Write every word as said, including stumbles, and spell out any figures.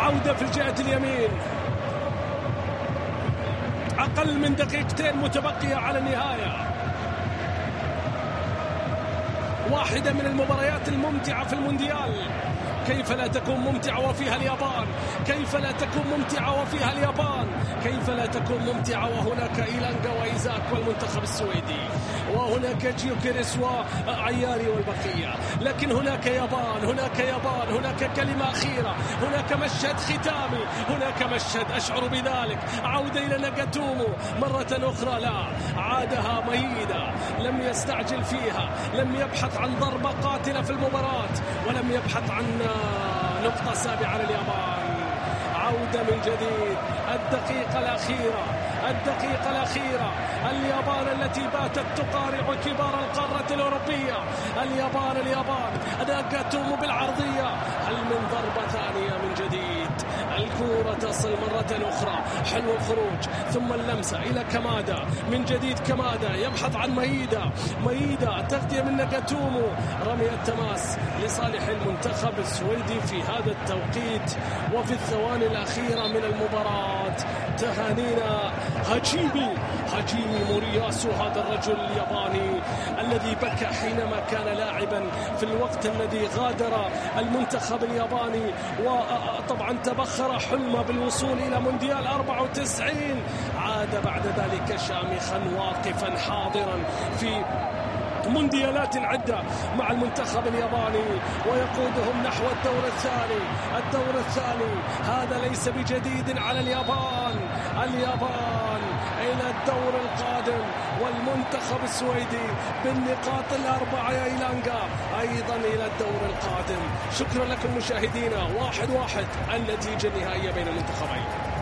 عودة في الجهة اليمين، أقل من دقيقتين متبقية على النهاية. واحدة من المباريات الممتعة في المونديال، كيف لا تكون ممتعة وفيها اليابان؟ كيف لا تكون ممتعة وفيها اليابان؟ كيف لا تكون ممتعة وهناك إيلانغا وإيزاك والمنتخب السويدي، وهناك جيوكيريس وعياري والبقية، لكن هناك يابان، هناك يابان، هناك كلمة أخيرة، هناك مشهد ختامي، هناك مشهد أشعر بذلك. عودة إلى ناغاتومو مرة أخرى، لا، عادها ميدا، لم يستعجل فيها، لم يبحث عن ضربة قاتلة في المباراة، ولم يبحث عن نقطة سابعة لليابان. عودة من جديد، الدقيقة الأخيرة، الدقيقة الأخيرة، اليابان التي باتت تقارع كبار القارة الأوروبية، اليابان اليابان ناغاتومو بالعرضية، هل من ضربة ثانية من جديد؟ الكرة تصل مرة أخرى، حلو الخروج، ثم اللمسة إلى كامادا، من جديد كامادا يبحث عن ميدا، ميدا تغطية من ناغاتومو، رمي التماس لصالح المنتخب السويدي في هذا التوقيت وفي الثواني الأخيرة من المباراة. تهانينا هاجيمي، هاجيمي مورياسو، هذا الرجل الياباني الذي بكى حينما كان لاعبا في الوقت الذي غادر المنتخب الياباني، وطبعا تبخر حلمه بالوصول إلى مونديال أربعة وتسعين، عاد بعد ذلك شامخا واقفا حاضرا في مونديالات عدة مع المنتخب الياباني، ويقودهم نحو الدور الثاني. الدور الثاني هذا ليس بجديد على اليابان، اليابان إلى الدور القادم، والمنتخب السويدي بالنقاط الأربعة يا إيلانغا أيضا إلى الدور القادم. شكرا لكم مشاهدينا، واحد واحد النتيجة النهائية بين المنتخبين.